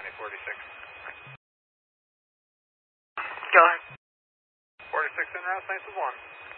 landing 46. Go ahead. 46 en route, nice as one.